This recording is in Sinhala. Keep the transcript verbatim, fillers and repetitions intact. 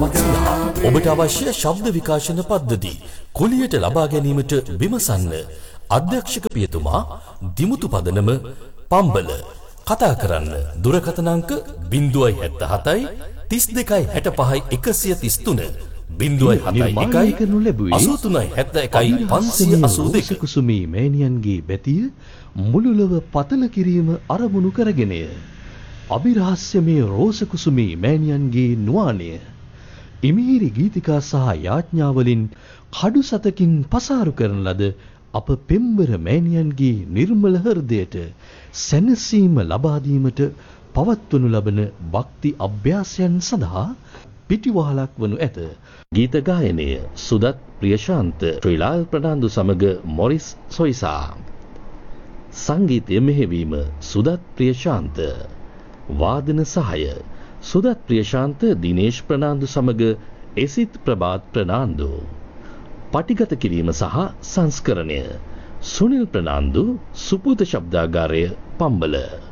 සමත් සඳහා ඔබට අවශ්‍ය ශබ්ද විකාශන පද්ධති කුලියට ලබා ගැනීමට විමසන්න. අධ්‍යක්ෂක පියතුමා දිමුතු පදනම පම්බල. කතා කරන්න දුරකථන අංක ज़ीरो सात सात तीस දෙකයි හැට පහයි එකසිය තිස් තුන බිංදුවයි හතයි එකයි අසූ තුනයි හැත්තෑ එකයි පන්සිය අසූ දෙක. කුසුමී මෑණියන්ගේ බැතිය මුළුලව පතල කිරීම අරමුණු කරගෙනය. අභිරහස්‍යමය රෝස කුසුමී මෑණියන්ගේ නුවාණය ඉමිහිරි ගීතිකා සහ යාඥාවලින් කඩු සතකින් පසාරු කරන ලද අප පෙම්බර මෑණියන්ගේ නිර්මල හෘදයට සැනසීම ලබා දීමට පවත්වනු ලබන භක්ති අභ්‍යාසයන් සඳහා පිටිවහලක් වනු ඇත. ගීත ගායනය සුදත් ප්‍රියශාන්ත ශ්‍රීලාල් ප්‍රනාන්දු සමග මොරිස් සොයිසා. සංගීතය මෙහෙවීම සුදත් ප්‍රියශාන්ත. වාදන සහාය සුදත් ප්‍රියශාන්ත දිනේෂ් ප්‍රනාන්දු සමග එසිත් ප්‍රභාත් ප්‍රනාන්දු. පටිගත කිරීම සහ සංස්කරණය සුනිල් ප්‍රනාන්දු සුපුත ශබ්දාගාරය පම්බල.